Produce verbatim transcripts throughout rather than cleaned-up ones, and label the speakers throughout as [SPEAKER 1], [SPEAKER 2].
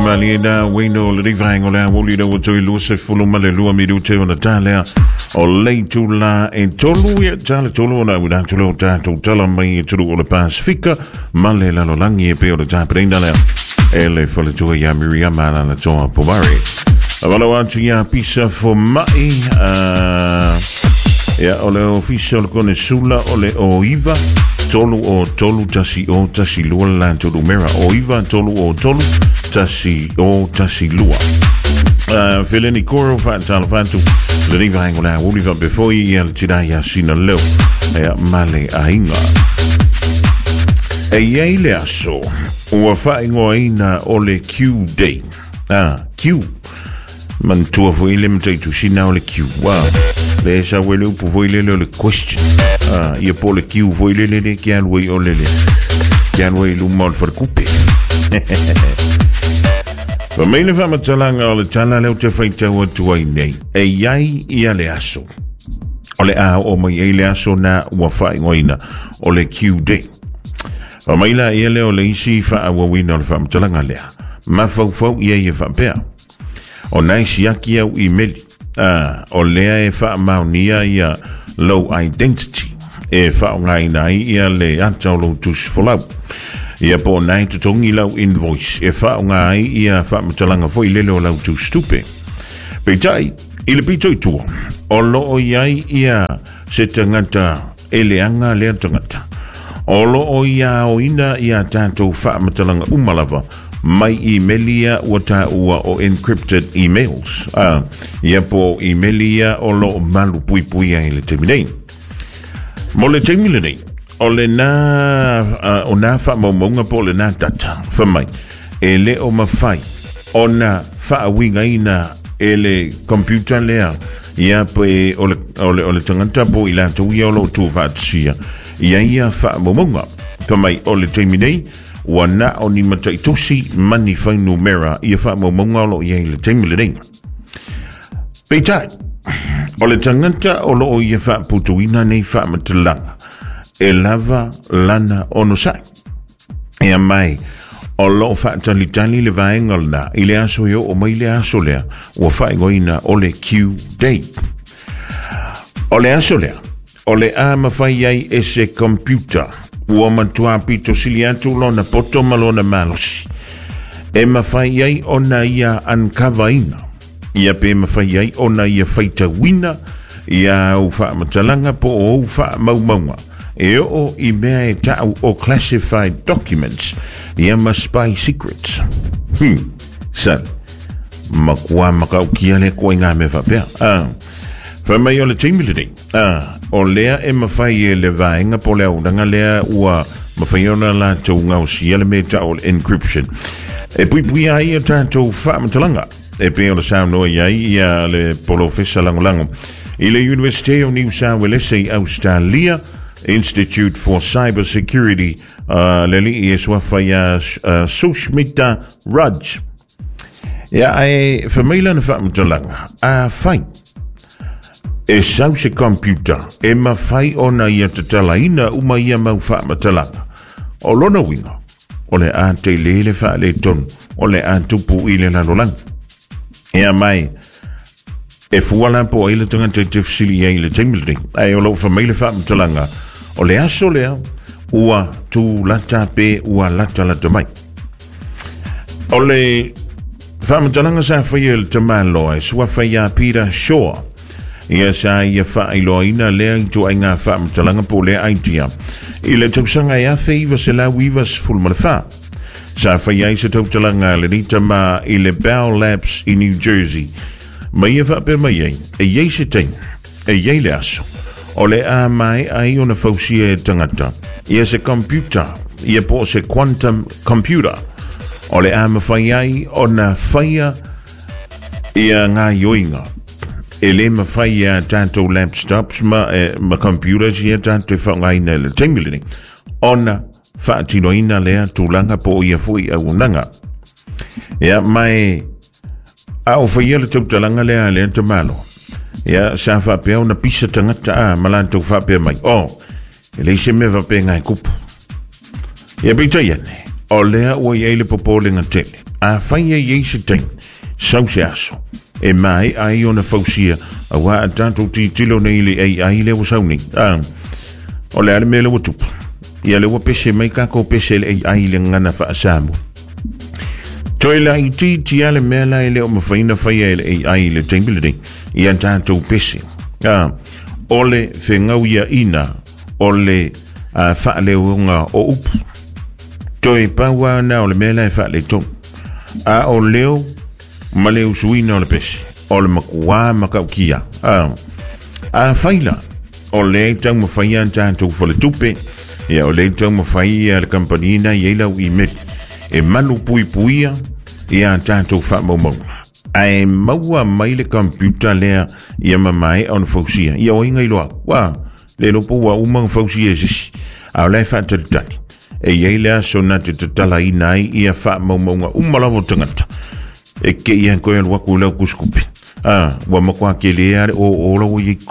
[SPEAKER 1] Malina, Wino, Rivangola, Wolida, Woto, Luce, Fulumale, Lua, Midute, on the Talia, or late to la, and Tolu, yet Talatolo, without to low tato, tell me to all the Pacifica, Malela, Langi, Peo, the Tapendala, Ele, for the Joya, Miriam, and the Toa Pomari. I want to ya pizza for Mai, uh, yeah, ole official con Sula, ole Oiva. Tolu o tolu tasi o tasi lua la tolu mera o iva tolu o tolu tasi o tasi lua. Uh, Feleni koro fa talfantu le riva hangola uliva before il tidaya sina leo e male ainga. E yele aso o fa ingoina ole Q day. Ah, Q. Man tua foi limited to sina ole Q. Wow. Le sa wele pu foi le le question. Ah, ia po le Q foi le le ki an we o le le. Ki an we lu mal for coupe. Fa mele fa matalanga o le tala le te faita o tuai nei. E yai ia le aso. O le a o mai e le aso na wa fa ngoina o le Q day. Fa mele ia le o le isi fa a wina o le fa matalanga le. Ma fau fau ia ia fa pea. O nai siaki au email. Ah, o lea e wha maunia ia low identity e wha ngai nai ia le atau lo tus folau ia po nai tutongi lau invoice e wha ngai ia wha matalanga foi lele o lau tus stupe peitai ile pitoi tua o lo o iai ia se tangata e leanga lea tangata o lo o ia o ina ia tatou wha matalanga umalava mai emailia wata ua o encrypted emails. Ah, ia po emailia o lo malu pui pui ai le terminei. Mo le terminei nei. O le na uh, o na fa momonga po le na data fa mai. E le o mafai. O na fa winga ina e le computer lea. Ia po e o le o le, o le tangata po ila tu ia o lo tu fa tsia. Ia ia fa momonga. Fa mai o le terminei. Wana o ni matai tosi mani fai numera ia wha mo mongalo ia le teimile nei. Peitai, o le tanganta o lo o ia wha putuina nei wha matalanga. E lava lana ono sai. Ea mai, o lo wha talitali le vaengal na i le aso yo o mai le aso lea ua wha ingoina o le Q day. O le aso lea, o le a mawhai ai e se computer. Ua matua pito sili atu lona poto malona malosi. E mawhai ai ona ia uncover ina. Ia pe mawhai ai ona ia faita wina. Ia ufa matalanga po o ufa maumaunga. E o i mea e tau o classified documents. Ia ma spy secrets. Hmm. San. Makua makau kia le koe ngā me whapea. Ah. Whamai o le teimile nei. Ah, o lea e mawhai e le vaenga po lea uranga lea ua mawhai ona la tau ngau sia le me tau encryption. E pui pui ai a tātou whaamatalanga. E pe o le sao noa iai ia le polofesa langolango. I le University of New South Wales Australia Institute for Cyber Security uh, le li i e swawhai a uh, Sushmita Raj. Ia e whamaila na whaamatalanga. A whai. E sau se computer, e mawhai ona ia te talaina uma ia mau wha matalanga. O lona winga, o le a te lele wha le tonu, o le a tupu i le lanolang. Ea mai, e fuala po e le tanga te te fsili e le teimilring, ai o lo wha meile wha matalanga, o le aso lea, ua tu lata pe ua lata lata mai. O le wha matalanga sa whai el te malo, e sua whai a Peter Shaw, ia sa ia wha iloina lea i tu ai ngā wha matalanga po lea aitia. I le tausanga e awhi iwa se la wivas fulmana wha. Sa whai ai se tautalanga le rita ma i le Bell Labs i New Jersey. Ma ia wha pe mai ei, e iei se tein, e iei le aso. O le a mai ai ona fausia e tangata. Ia se computer, ia po se quantum computer. O le a mawhai ai ona whaia ia ngā yoinga. E le mawhai a tātou laptops ma, e, ma computers ia tātou whaungaina le teimilini. Ona whaatinoina lea tūlanga po ia fui au nanga. Ia mai au whaia le tautalanga lea lea te malo. Ia sa whapea una pisa tangata a malantou whapea mai. Oh, e le se me whapea ngai kupu. Ia beita iane. o lea ua i eile popole nga tele. A whai e i se teng, sau se aso. E mai ai o na fausia, a wā a tātou ti tilo nei le ei ai le wa sau nei. O le ale me le wa tupu. Ia le wa pese mai kako pese le ei ai le ngana wha asamu. Toi la i ti ti ale mea la ele o mawhaina whai ele ei ai le teimbile nei. Ia tātou pese. O le whengau ia ina, o le wha le unga o upu. Toi paua na o le mea la e wha le tau. A o leo, ma leo suina o le pese. O le makua makau kia. A whaila, o le tau mawhaia tātou whale tupe. Ia o le tau mawhaia le kampanina i eilau i meri. E malu pui puia ia tātou wha mau mau. Ai maua mai le computer lea ia mamai on fausia. Ia o inga iloa. Wā, le lopo wa umang fausia sisi. Au lai wha tatutani. E iei lea sona te tatala i nai ia wha mau mau nga umalawo tangata. E ke ia koe alua kula kuskupi. Ah, wa makua ke lea o ola o yiko.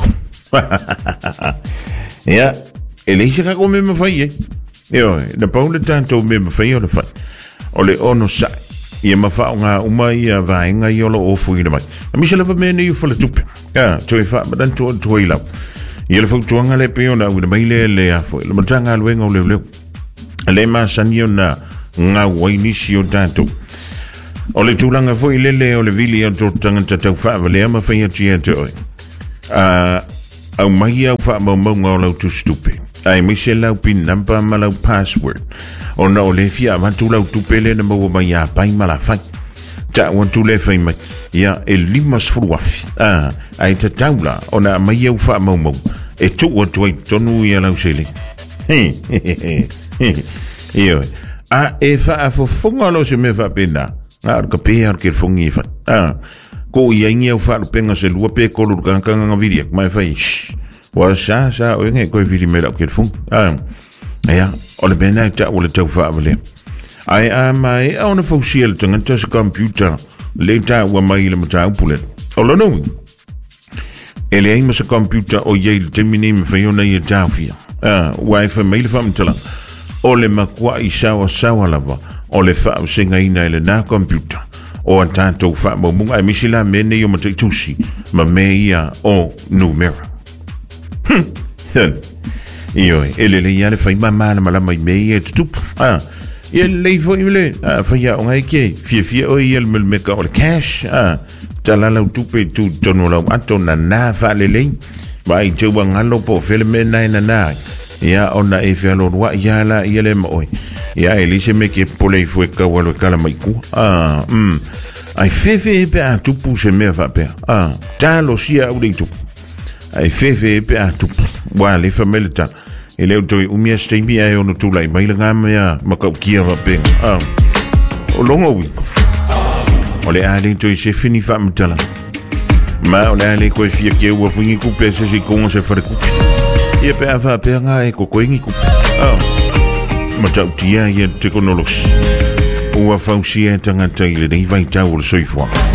[SPEAKER 1] Ia, e leise kako me mawhai e. Ia, na paule tātou me mawhai o le whai. O le ono sai ia mawha o ngā uma ia vaenga i ola ofu ina mai a misa lewa mene i whala tupe ia toi wha madan tua tua i lau ia le whautuanga le peo na ua mai le le afo le matanga aluenga o leo leo le maasani o na ngā wainisi o tātou o le tūlanga fo i lele o le vili o tōtanga tatau wha le ama whaia tia te oi au mai au wha mau mau ngā o lau tu stupe ai mise lau pin number ma lau password o na o le fia avantu lau tupele na maua mai a pai ma la fai ta wantu le fai mai ia e lima sfuruafi ah, ai ta taula o na mai au wha mau mau e tu watu ai tonu ia lau sele he he he he ia a e wha a fofonga lo se me wha pena a ka pea ar ke fongi fa ah, ko ia ingi au wha penga se lua pe kolu kankanga ngaviriak mai fai wa sa sa o nge ko vili me la ke fun ah ya o le bena ta o le tau fa vale ai a mai a ona fo siel tanga ta se computer le ta wa mai le mata pule o lo no ele ai ma se computer o ye le termine me fa yona ye ta fia ah wifi mai le fam tala o le makwa i sawa sawa lava o le fa singa ina le na computer o tanto fa mo mo ai misila mene yo mata tusi ma meia o numero io ele le ia le fai mama na mala mai mei e tup ah ele le foi le fai ya ngai ke fie fie o ia le me ka o cash ah tala la tupe tu tono la ato na na fa le le vai tu ngalo po filme na na na ia ona e fia lo wa ia la ia le mo ia ele se me ke pole foi ka wa lo kala mai ku ah mm ai fefe pe a tupu se me va pe ah talo sia u de tupu ai fefe pe a tupu wa le famele ta ele o toi umia steimi ai ono tu lai mai langa mea makau kia va pe ah o longo wi ole ale toi se fini fa mtala ma ole ale ko fia ke wa fungi ku pe se si kon se fa ku ia pe ava pe nga e ko ko ingi ku ah ma tau tia ia te konolos o wa fausia tanga tai le nei vai tau o soifua